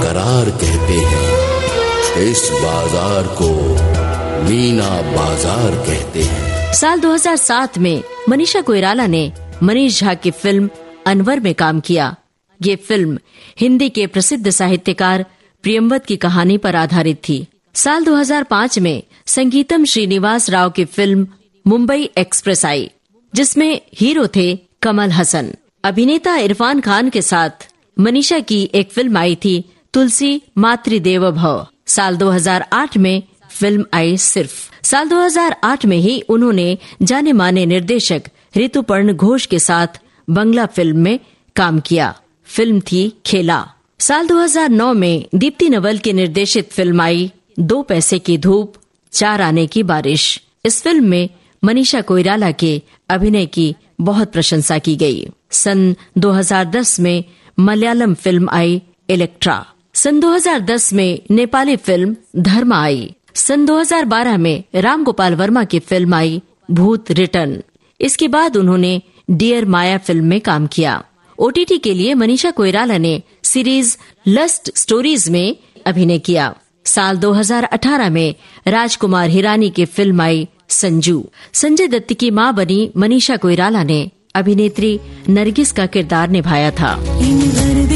बेकरार कहते हैं, इस बाजार को मीना बाजार कहते हैं। साल 2007 में मनीषा कोइराला ने मनीष झा की फिल्म अनवर में काम किया। ये फिल्म हिंदी के प्रसिद्ध साहित्यकार प्रियंवद की कहानी पर आधारित थी। साल 2005 में संगीतम श्रीनिवास राव की फिल्म मुंबई एक्सप्रेस आई, जिसमें हीरो थे कमल हसन। अभिनेता इरफान खान के साथ मनीषा की एक फिल्म आई थी तुलसी मातृदेवो भव। साल 2008 में फिल्म आई सिर्फ। साल 2008 में ही उन्होंने जाने माने निर्देशक ऋतुपर्ण घोष के साथ बंगला फिल्म में काम किया। फिल्म थी खेला। साल 2009 में दीप्ति नवल की निर्देशित फिल्म आई 2 पैसे की धूप 4 आने की बारिश। इस फिल्म में मनीषा कोइराला के अभिनय की बहुत प्रशंसा की गई। सन 2010 में मलयालम फिल्म आई इलेक्ट्रा। सन 2010 में नेपाली फिल्म धर्म आई। सन 2012 में राम गोपाल वर्मा की फिल्म आई भूत रिटर्न। इसके बाद उन्होंने डियर माया फिल्म में काम किया। ओटीटी के लिए मनीषा कोइराला ने सीरीज लस्ट स्टोरीज में अभिनय किया। साल 2018 में राजकुमार हिरानी की फिल्म आई संजू। संजय दत्त की मां बनी मनीषा कोइराला ने अभिनेत्री नरगिस का किरदार निभाया था।